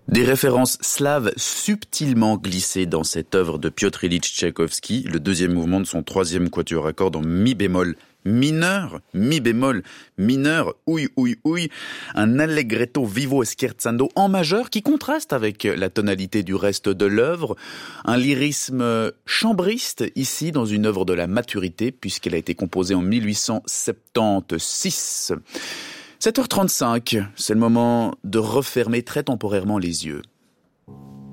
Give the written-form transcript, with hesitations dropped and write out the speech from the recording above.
Des références slaves subtilement glissées dans cette œuvre de Piotr Ilyich Tchaïkovski, le deuxième mouvement de son troisième quatuor à cordes en mi bémol mineur, ouïe, un allegretto vivo scherzando en majeur qui contraste avec la tonalité du reste de l'œuvre, un lyrisme chambriste ici dans une œuvre de la maturité puisqu'elle a été composée en 1876. 7h35, c'est le moment de refermer très temporairement les yeux.